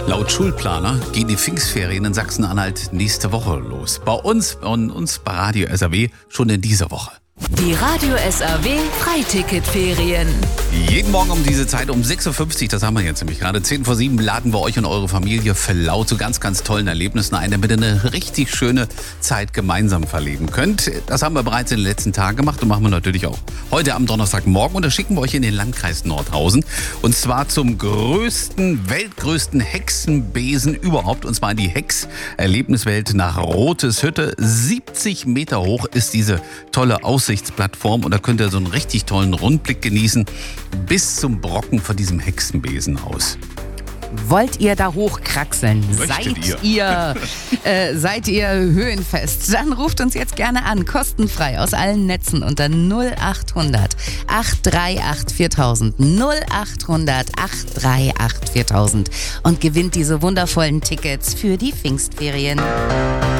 Laut Schulplaner gehen die Pfingstferien in Sachsen-Anhalt nächste Woche los. Bei uns bei Radio SAW schon in dieser Woche. Die Radio SAW Freiticketferien. Jeden Morgen um diese Zeit, um 6.50 Uhr, das haben wir jetzt nämlich gerade, 7:10, laden wir euch und eure Familie für laut zu ganz, ganz tollen Erlebnissen ein, damit ihr eine richtig schöne Zeit gemeinsam verleben könnt. Das haben wir bereits in den letzten Tagen gemacht und machen wir natürlich auch heute am Donnerstagmorgen. Und da schicken wir euch in den Landkreis Nordhausen. Und zwar zum weltgrößten Hexenbesen überhaupt. Und zwar in die Hex-Erlebniswelt nach Roteshütte. 70 Meter hoch ist diese tolle Aussichtsplattform. Und da könnt ihr so einen richtig tollen Rundblick genießen. Bis zum Brocken von diesem Hexenbesen aus. Wollt ihr da hochkraxeln? Seid ihr höhenfest? Dann ruft uns jetzt gerne an, kostenfrei aus allen Netzen unter 0800 838 4000 0800 838 4000 und gewinnt diese wundervollen Tickets für die Pfingstferien.